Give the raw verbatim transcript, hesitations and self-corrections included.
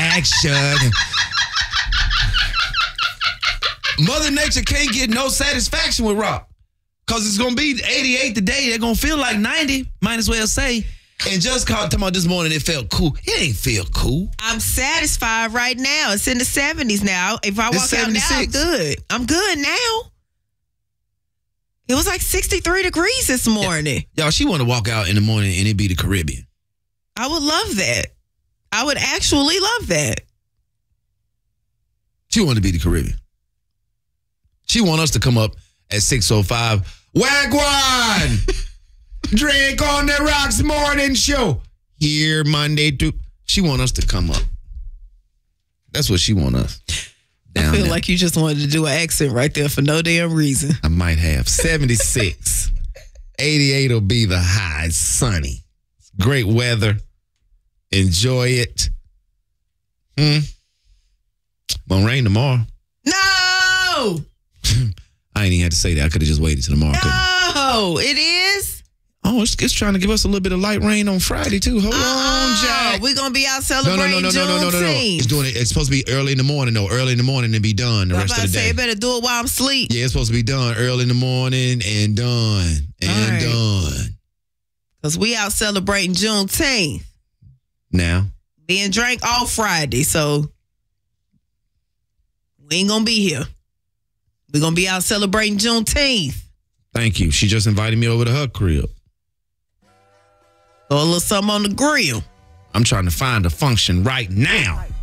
satisfaction. Mother Nature can't get no satisfaction with rock. Because it's going to be eighty-eight today. They're going to feel like ninety, might as well say. And just called talking about this morning, it felt cool. It ain't feel cool. I'm satisfied right now. It's in the seventies now. If I walk out now, I'm good. I'm good now. It was like sixty-three degrees this morning. Yeah. Y'all, she want to walk out in the morning and it be the Caribbean. I would love that. I would actually love that. She want to be the Caribbean. She want us to come up at six oh five. Wagwan! Drink on the Rocks morning show. Here Monday through. She want us to come up. That's what she want us. Down I feel there. Like you just wanted to do an accent right there for no damn reason. I might have. seventy-six. eighty-eight will be the high. It's sunny. Great weather. Enjoy it. Hmm. Won't rain tomorrow. No! I ain't even had to say that. I could have just waited till tomorrow. No, it is. Oh, it's, it's trying to give us a little bit of light rain on Friday, too. Hold uh, on, Jack. We're going to be out celebrating no, no, no, no, no, no, no, no, no. It's doing it. It's supposed to be early in the morning, though. Early in the morning and be done the I'm rest about of the to day. say, you better do it while I'm asleep. Yeah, it's supposed to be done early in the morning and done and right. done. Because we out celebrating Juneteenth. Now? Being drank all Friday, so we ain't going to be here. We're going to be out celebrating Juneteenth. Thank you. She just invited me over to her crib. Throw a little something on the grill. I'm trying to find a function right now.